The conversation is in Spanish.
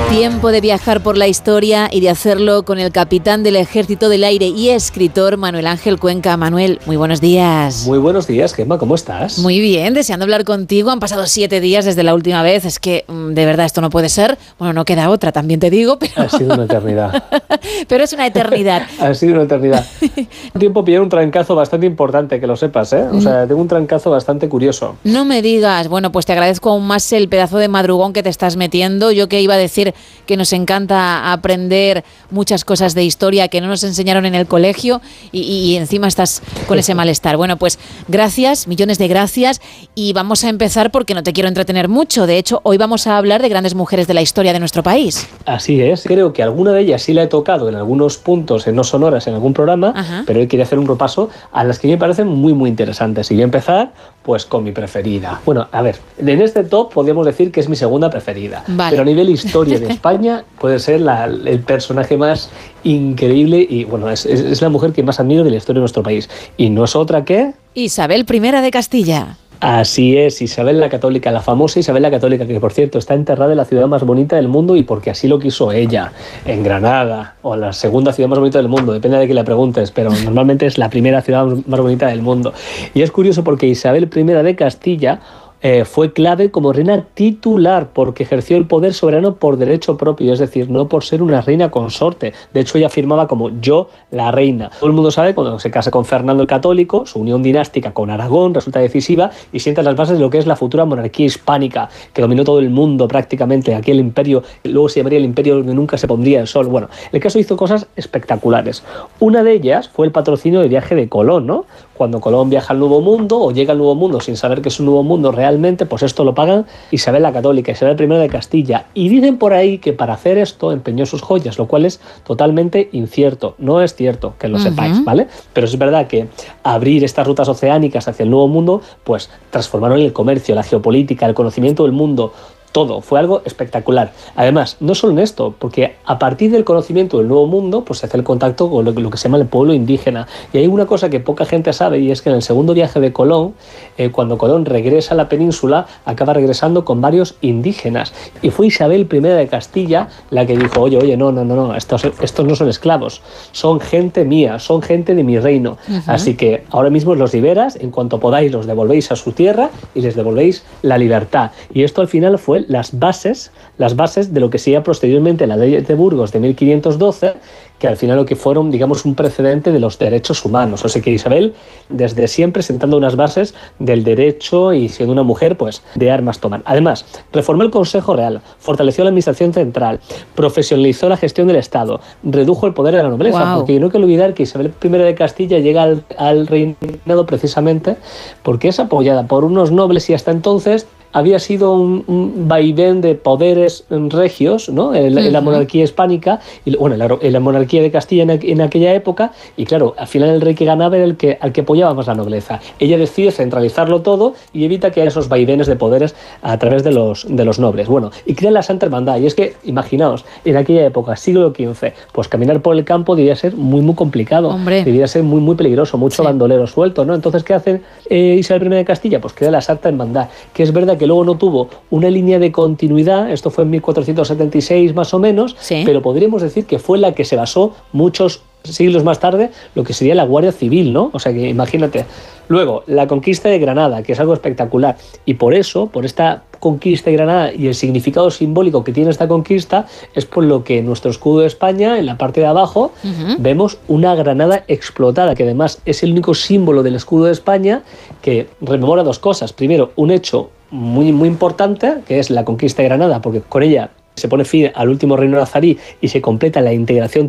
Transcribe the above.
Tiempo de viajar por la historia y de hacerlo con el capitán del Ejército del Aire y escritor Manuel Ángel Cuenca. Manuel, muy buenos días. Muy buenos días, Gemma, ¿cómo estás? Muy bien, deseando hablar contigo. Han pasado 7 días desde la última vez. Es que, de verdad, esto no puede ser. Bueno, no queda otra, también te digo, pero... Ha sido una eternidad. Pero es una eternidad. Ha sido una eternidad. Un tiempo pillé un trancazo bastante importante, que lo sepas, ¿eh? O sea, tengo un trancazo bastante curioso. No me digas. Bueno, pues te agradezco aún más el pedazo de madrugón que te estás metiendo. Yo que iba a decir que nos encanta aprender muchas cosas de historia que no nos enseñaron en el colegio y encima estás con ese malestar. Bueno, pues gracias, millones de gracias, y vamos a empezar porque no te quiero entretener mucho. De hecho, hoy vamos a hablar de grandes mujeres de la historia de nuestro país. Así es. Creo que alguna de ellas sí la he tocado en algunos puntos, en No Sonoras, en algún programa. Ajá. Pero hoy quería hacer un repaso a las que me parecen muy, muy interesantes. Y voy a empezar, pues, con mi preferida. Bueno, a ver, en este top podríamos decir que es mi segunda preferida. Vale. Pero a nivel historia de España puede ser el personaje más increíble y, bueno, es la mujer que más admiro de la historia de nuestro país. Y no es otra que... Isabel I de Castilla. Así es, Isabel la Católica, la famosa Isabel la Católica, que por cierto está enterrada en la ciudad más bonita del mundo y porque así lo quiso ella, en Granada, o la segunda ciudad más bonita del mundo, depende de quién le preguntes, pero normalmente es la primera ciudad más bonita del mundo. Y es curioso porque Isabel I de Castilla fue clave como reina titular porque ejerció el poder soberano por derecho propio, es decir, no por ser una reina consorte. De hecho, ella afirmaba como yo la reina. Todo el mundo sabe cuando se casa con Fernando el Católico, su unión dinástica con Aragón resulta decisiva y sienta las bases de lo que es la futura monarquía hispánica, que dominó todo el mundo prácticamente, aquí el imperio, luego se llamaría el imperio donde nunca se pondría el sol. Bueno, el caso hizo cosas espectaculares. Una de ellas fue el patrocinio del viaje de Colón, ¿no? Cuando Colón viaja al Nuevo Mundo o llega al Nuevo Mundo sin saber que es un Nuevo Mundo realmente, pues esto lo pagan Isabel la Católica, Isabel I de Castilla. Y dicen por ahí que para hacer esto empeñó sus joyas, lo cual es totalmente incierto. No es cierto, que lo sepáis, ¿vale? Pero es verdad que abrir estas rutas oceánicas hacia el Nuevo Mundo, pues transformaron el comercio, la geopolítica, el conocimiento del mundo. Todo, fue algo espectacular. Además, no solo en esto, porque a partir del conocimiento del Nuevo Mundo, pues se hace el contacto con lo que se llama el pueblo indígena. Y hay una cosa que poca gente sabe, y es que en el segundo viaje de Colón, cuando Colón regresa a la península, acaba regresando con varios indígenas. Y fue Isabel I de Castilla la que dijo, oye, no, estos no son esclavos, son gente mía, son gente de mi reino. Así que ahora mismo los liberas, en cuanto podáis los devolvéis a su tierra y les devolvéis la libertad. Y esto al final fue las bases de lo que sería posteriormente la ley de Burgos de 1512, que al final lo que fueron, digamos, un precedente de los derechos humanos. O sea que Isabel, desde siempre, sentando unas bases del derecho y siendo una mujer, pues, de armas tomar. Además, reformó el Consejo Real, fortaleció la administración central, profesionalizó la gestión del Estado, redujo el poder de la nobleza, porque no hay que olvidar que Isabel I de Castilla llega al reinado precisamente porque es apoyada por unos nobles y hasta entonces había sido un vaivén de poderes regios, ¿no? En la monarquía hispánica, y bueno, en la monarquía de Castilla en aquella época, y claro, al final el rey que ganaba era al que apoyaba más la nobleza. Ella decide centralizarlo todo y evita que haya esos vaivenes de poderes a través de los nobles. Bueno, y crea la Santa Hermandad, y es que, imaginaos, en aquella época, siglo XV, pues caminar por el campo debía ser muy, muy complicado. Hombre. Debía ser muy, muy peligroso, mucho bandolero suelto, ¿no? Entonces, ¿qué hace Isabel I de Castilla? Pues crea la Santa Hermandad, que es verdad que luego no tuvo una línea de continuidad, esto fue en 1476 más o menos, pero podríamos decir que fue la que se basó muchos siglos más tarde lo que sería la Guardia Civil, ¿no? O sea que imagínate. Luego, la conquista de Granada, que es algo espectacular, y por eso, por esta conquista de Granada y el significado simbólico que tiene esta conquista, es por lo que en nuestro escudo de España, en la parte de abajo, vemos una granada explotada, que además es el único símbolo del escudo de España que rememora dos cosas. Primero, un hecho muy, muy importante, que es la conquista de Granada, porque con ella se pone fin al último reino nazarí y se completa la integración